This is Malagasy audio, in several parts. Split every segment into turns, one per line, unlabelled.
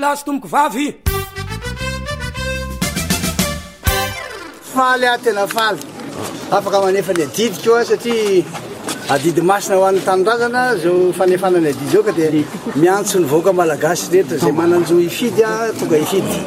lahy sy tomboko vavy.
Faly a tena faly afaka manefa ny adidy koa satria adidy masina ho an'ny tanindrazana zao fanefanany adidy zao ka dia miantso ny vahoaka malagasy rehetra zay mananjo ifidy a tonga ifidy.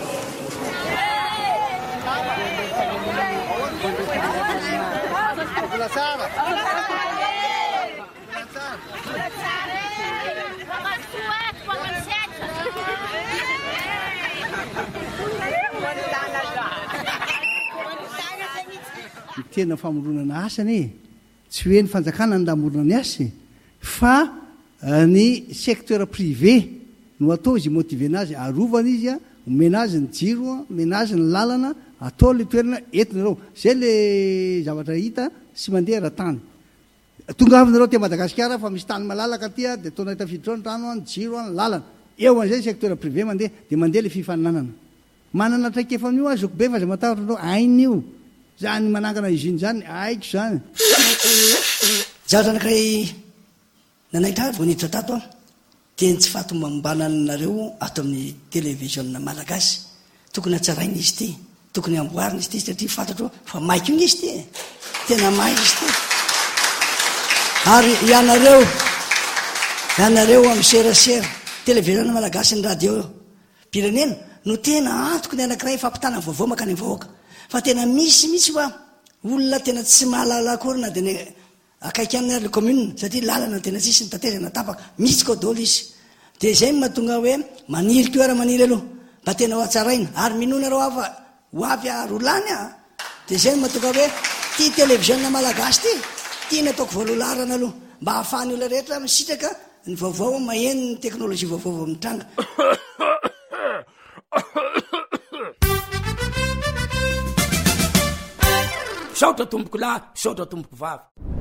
Tena famoronana asany tsy hoe ny fanjakana ny lamorona ny asy fa ny secteur privé no atao izy motivena azy arovana izy a omena azy ny jiro a omena azy ny lalana atao le toerana entinareo zay le zavatra hita sy mandeha ra-tany tonga avinareo te Madagasikara fa misy tany malalaka tya dia ataonao tafiditra ny trano ny jiro ny lalana eo an'izay secteur privé mandeha dia mandeha le fifaninanana manana traikefan'io azoko be fa zay matahatra anao ainy io zany manangana izy iny zany aiko zany
zaho zanakay nanaitra voniditra tato a dia tsy fatomambananareo ato amin'ny télévision malagasy tokony hatsaraina izy ty tokony amboarina izy ty satria fantatro fa maiko iny izy ty tena mai izy ty ary ianareo amin'ny serasera télévision malagasy ny radio pirenena no tena antoko ny anakiray fampitana vaovao makany vahoaka fa tena misy fa olona tena tsy mahalala akory na dia ny akaiky aminy ary le commune satria lalana tena tsisy ny taterana tapaka misy koa dolo izy dia izay mahatonga hoe maniry koa raha maniry aloha mba tena ho atsaraina ary minonareo afa ho avy arolany a dia izay mahatonga hoe ty télévision malagasy ty tiana ataoko voalolarana aloha mba hahafahany olona rehetra misitraka ny vaovao maheno ny teknôlôjia vaovao mitranga
saotra tomboko lahy saotra tomboko vavy.